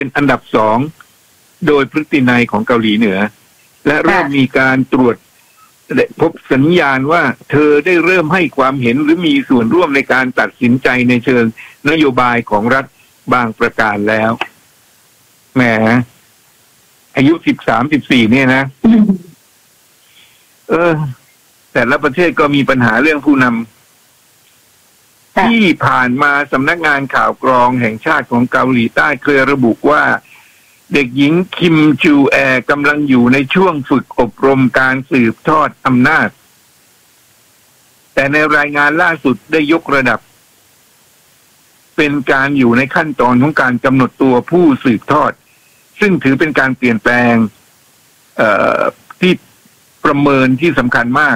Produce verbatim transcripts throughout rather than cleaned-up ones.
เป็นอันดับสองโดยพฤตินัยของเกาหลีเหนือและเริ่มมีการตรวจพบสัญญาณว่าเธอได้เริ่มให้ความเห็นหรือมีส่วนร่วมในการตัดสินใจในเชิงนโยบายของรัฐบางประการแล้วแหมอายุสิบสามสิบสี่เนี่ยนะเออแต่ละประเทศก็มีปัญหาเรื่องผู้นำที่ผ่านมาสำนักงานข่าวกรองแห่งชาติของเกาหลีใต้เคยระบุว่าเด็กหญิงคิมจูแอกำลังอยู่ในช่วงฝึกอบรมการสืบทอดอำนาจแต่ในรายงานล่าสุดได้ยกระดับเป็นการอยู่ในขั้นตอนของการกำหนดตัวผู้สืบทอดซึ่งถือเป็นการเปลี่ยนแปลงเอ่อที่ประเมินที่สำคัญมาก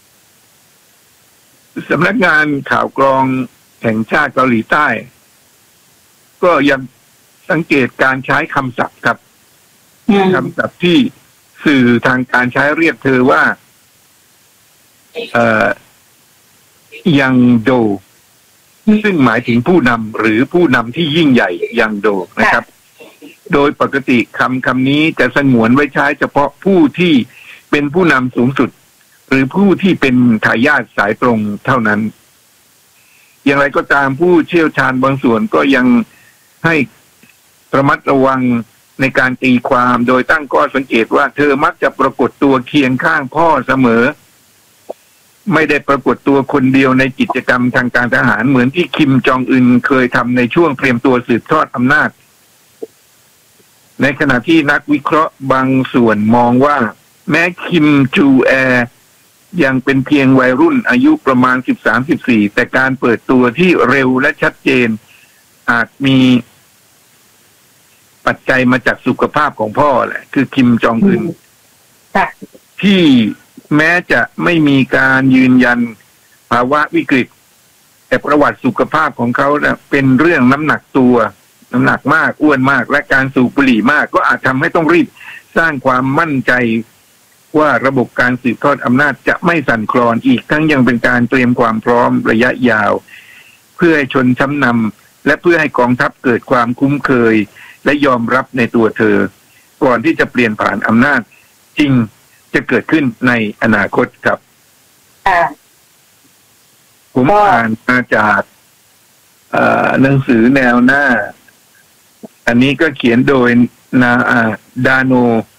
สำนักงานข่าวกรองแห่งชาติเกาหลีใต้ก็ยังสังเกตการใช้คำศัพท์ครับคำศัพท์ที่สื่อทางการใช้เรียกเธอว่าเอ่อยังโดซึ่งหมายถึงผู้นำหรือผู้นำที่ยิ่งใหญ่ยังโดนะครับโดยปกติคำคำนี้จะสงวนไว้ใช้เฉพาะผู้ที่เป็นผู้นำสูงสุดหรือผู้ที่เป็นทายาทสายตรงเท่านั้นอย่างไรก็ตามผู้เชี่ยวชาญบางส่วนก็ยังให้ระมัดระวังในการตีความโดยตั้งข้อสังเกตว่าเธอมักจะปรากฏตัวเคียงข้างพ่อเสมอไม่ได้ปรากฏตัวคนเดียวในกิจกรรมทางการทหารเหมือนที่คิมจองอึนเคยทำในช่วงเตรียมตัวสืบทอดอำนาจในขณะที่นักวิเคราะห์บางส่วนมองว่าแม้คิมจูแอยังเป็นเพียงวัยรุ่นอายุประมาณ สิบสาม สิบสี่ แต่การเปิดตัวที่เร็วและชัดเจนอาจมีปัจจัยมาจากสุขภาพของพ่อแหละคือคิมจองอึนที่แม้จะไม่มีการยืนยันภาวะวิกฤตแต่ประวัติสุขภาพของเขาเนี่ยเป็นเรื่องน้ำหนักตัวน้ำหนักมากอ้วนมากและการสูบบุหรี่มากก็อาจทำให้ต้องรีบสร้างความมั่นใจว่าระบบการสืบทอดอำนาจจะไม่สั่นคลอนอีกทั้งยังเป็นการเตรียมความพร้อมระยะยาวเพื่อให้ชนชั้นนำและเพื่อให้กองทัพเกิดความคุ้นเคยและยอมรับในตัวเธอก่อนที่จะเปลี่ยนผ่านอำนาจจริงจะเกิดขึ้นในอนาคตครับผมอ่านมาจากหนังสือแนวหน้าอันนี้ก็เขียนโดยนาดาโน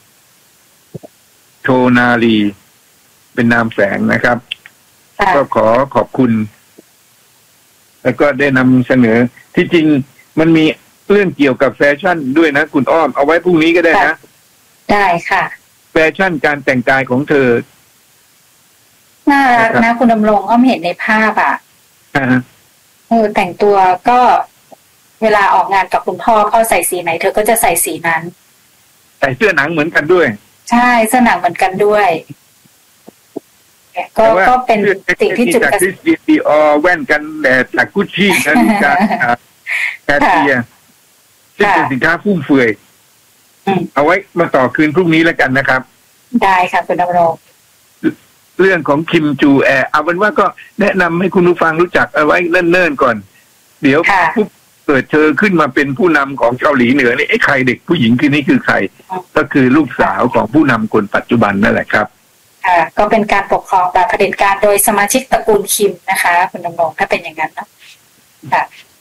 โทนาลีเป็นนามแฝงนะครับก็ขอขอบคุณแล้วก็ได้นำเสนอที่จริงมันมีเรื่องเกี่ยวกับแฟชั่นด้วยนะคุณอ้อมเอาไว้พรุ่งนี้ก็ได้นะได้ค่ะแฟชั่นการแต่งกายของเธอน่ารักนะคุณดำรงอ้อมเห็นในภาพอ่ะเออแต่งตัวก็เวลาออกงานกับคุณพ่อพ่อใส่สีไหนเธอก็จะใส่สีนั้นใส่เสื้อหนังเหมือนกันด้วยใช่เสื้อหนังเหมือนกันด้วยก็ก็เป็นสิ่งที่จุดกระแสดีออแว่นกันแดดจากกุชชี่นาฬิกาแคทเชียร์ซึ่งเป็นสินค้าฟุ่มเฟือยเอาไว้มาต่อคืนพรุ่งนี้แล้วกันนะครับได้ค่ะคุณดำรงเรื่องของคิมจูแอเอาเป็นว่าก็แนะนำให้คุณผู้ฟังรู้จักเอาไว้เนิ่นๆก่อนเดี๋ยวปุ๊บเกิดเธอขึ้นมาเป็นผู้นำของเกาหลีเหนือนี่ไอ้ใครเด็กผู้หญิงคือนี่คือใครก็คือลูกสาวของผู้นำคนปัจจุบันนั่นแหละครับค่ะก็เป็นการปกครองแบบเผด็จการโดยสมาชิกตระกูลคิมนะคะคุณดำรงถ้าเป็นอย่างนั้นนะค่ะ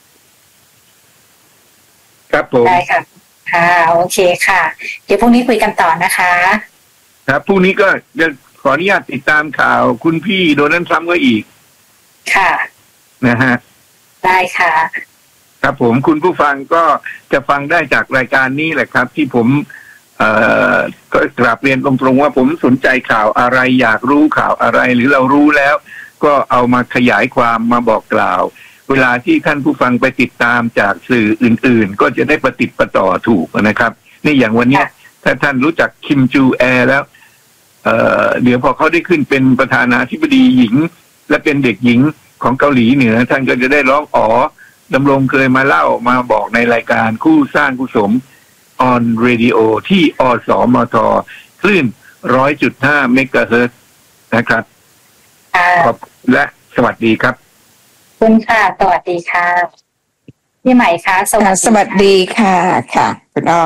ครับผมได้ค่ะค่ะโอเคค่ะเดี๋ยวพรุ่งนี้คุยกันต่อนะคะครับพรุ่งนี้ก็จะขออนุญาตติดตามข่าวคุณพี่โดนัลด์ทรัมป์ก็อีกค่ะนะฮะได้ค่ะครับผมคุณผู้ฟังก็จะฟังได้จากรายการนี้แหละครับที่ผมเอ่อก็กราบเรียนตรงๆว่าผมสนใจข่าวอะไรอยากรู้ข่าวอะไรหรือเรารู้แล้วก็เอามาขยายความมาบอกกล่าวเวลาที่ท่านผู้ฟังไปติดตามจากสื่ออื่นๆก็จะได้ประติดประต่อถูกนะครับนี่อย่างวันนี้ถ้าท่านรู้จักคิมจูแอแล้วเอ่อเดี๋ยวพอเขาได้ขึ้นเป็นประธานาธิบดีหญิงและเป็นเด็กหญิงของเกาหลีเหนือท่านก็จะได้ร้องอ๋อดำรงเคยมาเล่ามาบอกในรายการคู่สร้างคู่สม on radio ที่อสมทคลื่น หนึ่งร้อยจุดห้า เมกะเฮิรตซ์นะครับขอบและสวัสดีครับคุณค่ะสวัสดีค่ะพี่ใหม่คะสวัสดีสวัสดีค่ะค่ะคุณอ้อ